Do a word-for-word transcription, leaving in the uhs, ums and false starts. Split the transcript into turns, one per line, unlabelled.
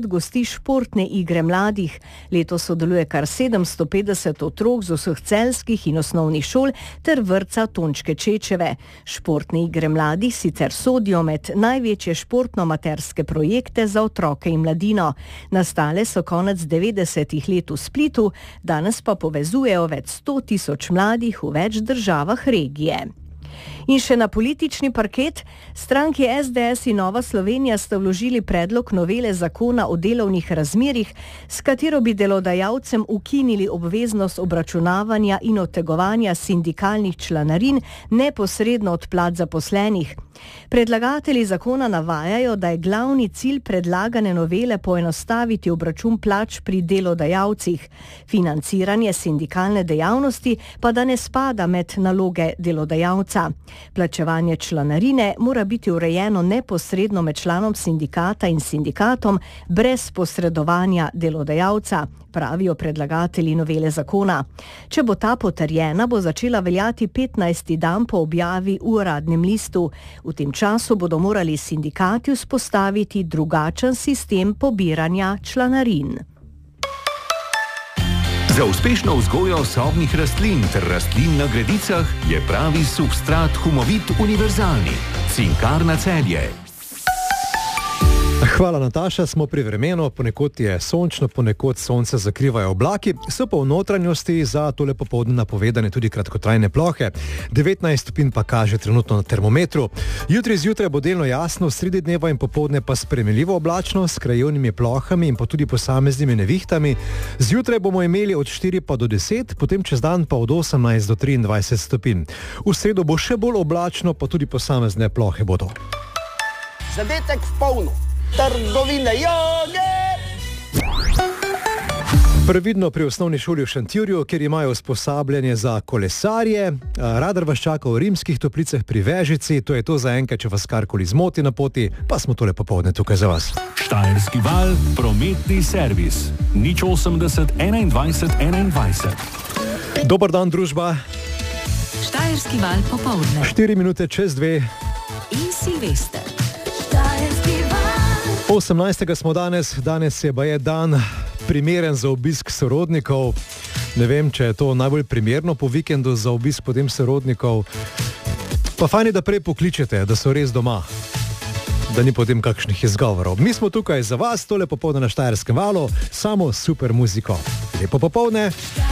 projekt gosti športne igre mladih. Letos sodeluje kar sedemsto petdeset otrok z vseh celjskih in osnovnih šol ter vrtca Tončke Čečeve. Športne igre mladih sicer sodijo med največje športno-amaterske projekte za otroke in mladino. Nastale so konec devetdesetih let v Splitu, danes pa povezujejo več sto tisoč mladih v več državah regije. In še na politični parket. Stranki es de es in Nova Slovenija sta vložili predlog novele zakona o delovnih razmerjih, s katero bi delodajalcem ukinili obveznost obračunavanja in odtegovanja sindikalnih članarin neposredno od plač zaposlenih. Predlagatelji zakona navajajo, da je glavni cilj predlagane novele poenostaviti obračun plač pri delodajalcih. Financiranje sindikalne dejavnosti pa da ne spada med naloge delodajalca. Plačevanje članarine mora biti urejeno neposredno med članom sindikata in sindikatom brez posredovanja delodajalca, pravijo predlagatelji novele zakona. Če bo ta potrjena, bo začela veljati petnajsti dan po objavi v Uradnem listu. V tem času bodo morali sindikati vzpostaviti drugačen sistem pobiranja članarin.
Za uspešno vzgojo sobnih rastlin ter rastlin na gredicah je pravi substrat Humovit univerzalni. Cinkarna Celje.
Hvala, Nataša. Smo pri vremenu, ponekod je sončno, ponekod sonce zakrivajo oblaki, so pa v notranjosti za tole popoldne napovedane tudi kratkotrajne plohe. devetnajst stopinj pa kaže trenutno na termometru. Jutri zjutraj bo delno jasno, sredi dneva in popoldne pa spremenljivo oblačno s krajevnimi plohami in pa tudi posameznimi nevihtami. Zjutraj bomo imeli od štiri pa do deset, potem čez dan pa od osemnajst do triindvajset stopinj. V sredo bo še bolj oblačno, pa tudi posamezne plohe bodo.
Zadetek v polno. Trgovine joge!
Previdno pri osnovni šoli v Šentjurju, kjer imajo usposabljanje za kolesarje. Radar vas čaka v Rimskih Toplicah pri Vežici. To je to za enkrat, če vas karkoli zmoti na poti, pa smo tole popoldne tukaj za vas.
Štajerski val, prometni servis. nič osemdeset enaindvajset enaindvajset.
Dober dan, družba.
Štajerski val popoldne.
Štiri minute čez dve.
In Silvester.
osemnajstega smo danes, danes je baje dan primeren za obisk sorodnikov. Ne vem, če je to najbolj primerno po vikendu za obisk potem sorodnikov. Pa fajn je, da prej pokličete, da so res doma, da ni potem kakšnih izgovorov. Mi smo tukaj za vas, tole popoldne na Štajerskem valu, samo super muziko. Lepo popoldne.